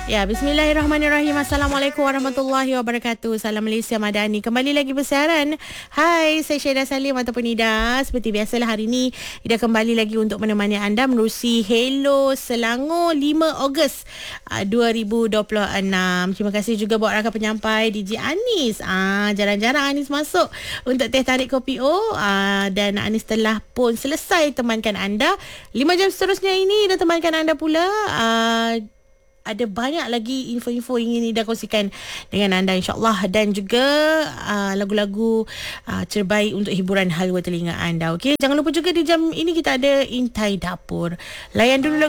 Ya, bismillahirrahmanirrahim. Assalamualaikum warahmatullahi wabarakatuh. Salam Malaysia Madani. Kembali lagi bersiaran. Hai, saya Syedah Salim ataupun Ida. Seperti biasalah hari ini Ida kembali lagi untuk menemani anda menerusi Hello Selangor 5 Ogos 2026. Terima kasih juga buat rakan penyampai DJ Anis. Jarang-jarang Anis masuk untuk teh tarik kopi dan Anis telah pun selesai temankan anda. 5 jam seterusnya ini Ida temankan anda pula. Ada banyak lagi info-info yang ingin Ida kongsikan dengan anda insyaAllah, dan juga lagu-lagu terbaik untuk hiburan halwa telinga anda. Okey, jangan lupa juga di jam ini kita ada Intai Dapur. Layan dulu lagu